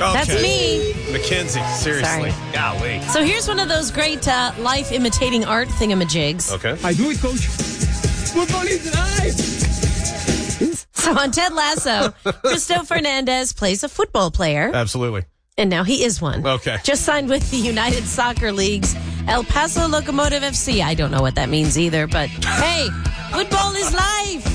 That's me. Mackenzie, seriously. Sorry. Golly. So here's one of those great life imitating art thingamajigs. Okay. I do it, Coach. Football is life. So on Ted Lasso, Cristo Fernandez plays a football player. Absolutely. And now he is one. Okay. Just signed with the United Soccer League's El Paso Locomotive FC. I don't know what that means either, but hey, football is life.